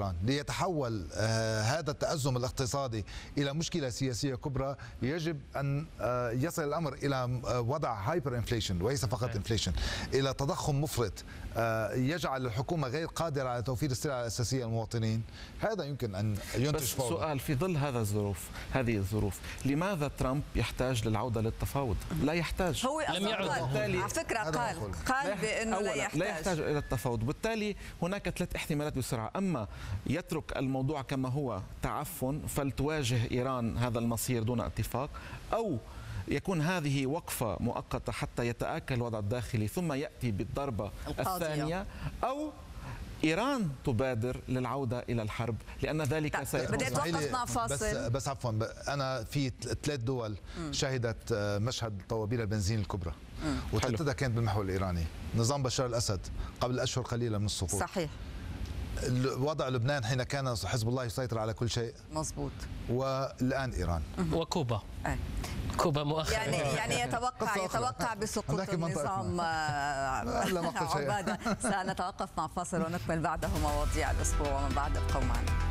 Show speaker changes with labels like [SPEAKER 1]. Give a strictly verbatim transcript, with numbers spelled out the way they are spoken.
[SPEAKER 1] إيران ليتحول آه هذا التأزم الاقتصادي إلى مشكلة سياسية كبرى، يجب أن آه يصل الأمر إلى آه وضع هايبر انفليشن وليس فقط انفليشن، إلى تضخم مفرط آه يجعل الحكومة غير قادرة على توفير السلع الأساسية للمواطنين. هذا يمكن أن ينتج
[SPEAKER 2] بس
[SPEAKER 1] فوضى.
[SPEAKER 2] سؤال في ظل هذا الظروف هذه الظروف لماذا ترامب يحتاج للعودة للتفاوض؟ لا يحتاج.
[SPEAKER 3] هو لم يعد. على فكرة قال قال بأنه لا يحتاج.
[SPEAKER 2] لا يحتاج إلى التفاوض، بالتالي هناك ثلاث احتمالات بسرعة: أما يترك الموضوع كما هو تعفن فلتواجه إيران هذا المصير دون اتفاق، أو يكون هذه وقفة مؤقتة حتى يتآكل الوضع الداخلي ثم يأتي بالضربة القاضية. الثانية، أو إيران تبادر للعودة إلى الحرب، لأن ذلك سيكون.
[SPEAKER 3] بدي أتوقف مع فاصل.
[SPEAKER 1] بس بس عفوا، أنا في ثلاث دول شهدت مشهد طوابير البنزين الكبرى، وثلاثتها كانت بالمحور الإيراني. نظام بشار الأسد قبل أشهر قليلة من السقوط.
[SPEAKER 3] صحيح.
[SPEAKER 1] وضع لبنان حين كان حزب الله يسيطر على كل شيء.
[SPEAKER 3] مظبوط.
[SPEAKER 1] والآن إيران.
[SPEAKER 4] وكوبا. أي. كوبا مؤخرا
[SPEAKER 3] يعني يعني يتوقع يتوقع بسقوط النظام عبادة. سنتوقف مع فاصل ونكمل بعده مواضيع الأسبوع ومن بعد ابقوا معنا.